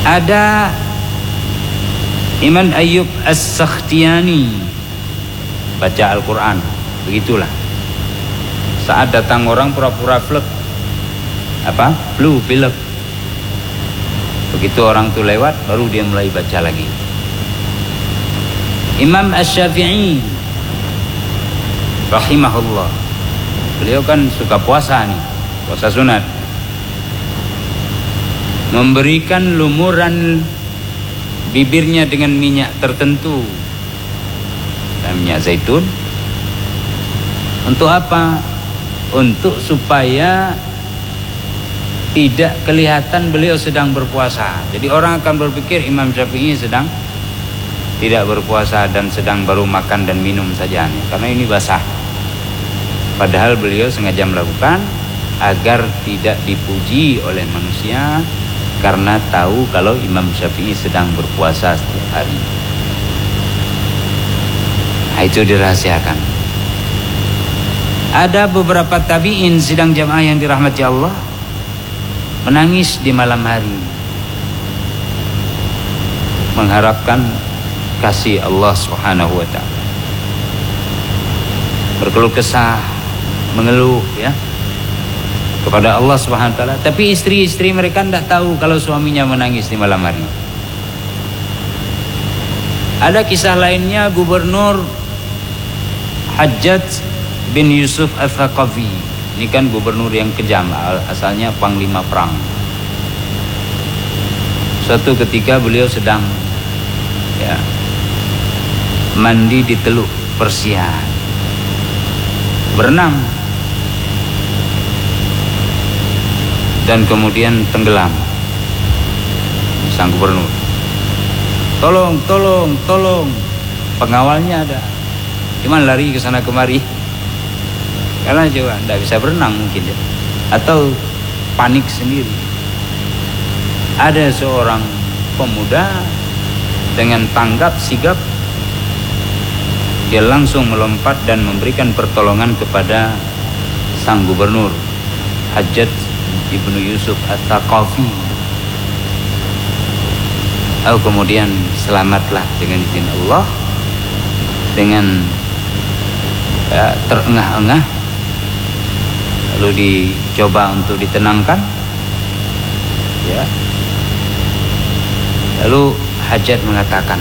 Ada Imam Ayyub As-Sakhtiyani baca Al-Quran, begitulah. Saat datang orang pura-pura flek, flu, pilek. Begitu orang itu lewat, baru dia mulai baca lagi. Imam Asy-Syafi'i rahimahullah, beliau kan suka puasa nih, puasa sunat, memberikan lumuran bibirnya dengan minyak tertentu, minyak zaitun. Untuk apa? Untuk supaya tidak kelihatan beliau sedang berpuasa. Jadi orang akan berpikir Imam Syafi'i sedang tidak berpuasa dan sedang baru makan dan minum saja nih, karena ini basah. Padahal beliau sengaja melakukan agar tidak dipuji oleh manusia, karena tahu kalau Imam Syafi'i sedang berpuasa setiap hari. Nah, itu dirahasiakan. Ada beberapa tabi'in sidang jamaah yang dirahmati Allah menangis di malam hari, mengharapkan kasih Allah Subhanahu wa ta'ala, berkeluh kesah, mengeluh ya kepada Allah Subhanahu wa ta'ala. Tapi istri-istri mereka tidak tahu kalau suaminya menangis di malam hari. Ada kisah lainnya, Gubernur Hajjaj bin Yusuf Al-Thaqafi. Ini kan gubernur yang kejam, asalnya panglima perang. Suatu ketika beliau sedang mandi di Teluk Persia, berenang dan kemudian tenggelam. Sang gubernur, tolong, pengawalnya ada. Cuman lari ke sana kemari, karena juga tidak bisa berenang mungkin ya, atau panik sendiri. Ada seorang pemuda dengan tanggap sigap, dia langsung melompat dan memberikan pertolongan kepada sang gubernur Hajjaj ibnu Yusuf At-Thaqafi. Lalu kemudian selamatlah dengan izin Allah, dengan terengah-engah. Lalu dicoba untuk ditenangkan ya. Lalu Hajjaj mengatakan,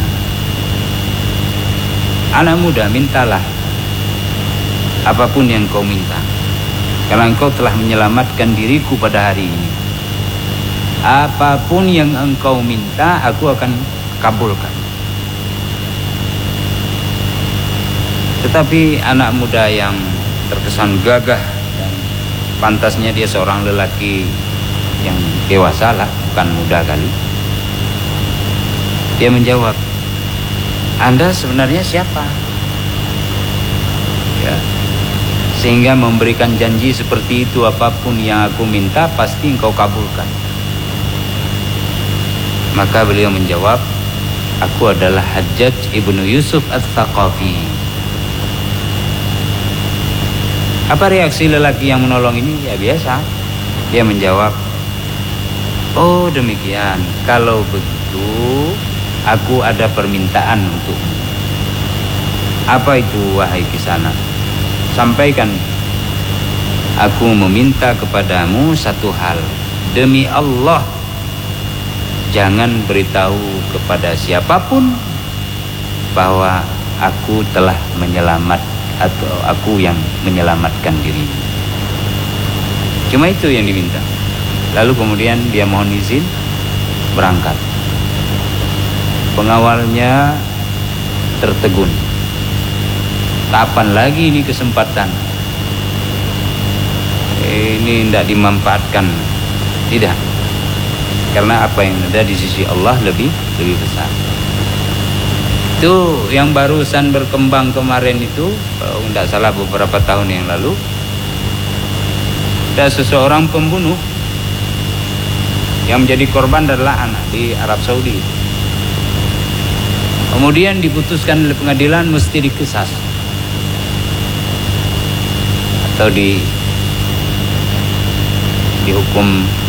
anak muda, mintalah apapun yang kau minta, karena engkau telah menyelamatkan diriku pada hari ini. Apapun yang engkau minta, aku akan kabulkan. Tetapi anak muda yang terkesan gagah, dan pantasnya dia seorang lelaki yang dewasa lah, bukan muda kali, dia menjawab, Anda sebenarnya siapa? Ya. Sehingga memberikan janji seperti itu, apapun yang aku minta pasti engkau kabulkan. Maka beliau menjawab, aku adalah Hajjaj ibnu Yusuf At-Thaqafi. Apa reaksi lelaki yang menolong ini? Ya biasa, dia menjawab, oh demikian, kalau begitu aku ada permintaan untukmu. Apa itu wahai Kisana? Sampaikan. Aku meminta kepadamu satu hal. Demi Allah, jangan beritahu kepada siapapun bahwa aku telah atau aku yang menyelamatkan diri. Cuma itu yang diminta. Lalu kemudian dia mohon izin berangkat. Pengawalnya tertegun. Kapan lagi ini kesempatan? Ini tidak dimanfaatkan. Tidak. Karena apa yang ada di sisi Allah lebih besar. Itu yang barusan berkembang kemarin itu, kalau tidak salah beberapa tahun yang lalu, ada seseorang pembunuh yang menjadi korban adalah anak di Arab Saudi. Kemudian diputuskan oleh pengadilan mesti dikisas atau dihukum